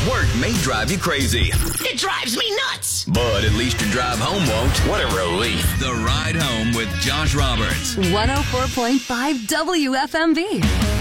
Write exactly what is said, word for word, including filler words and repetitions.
Work may drive you crazy, It drives me nuts. but at least your drive home won't. What a relief. The Ride Home with Josh Roberts. one oh four point five W F M V.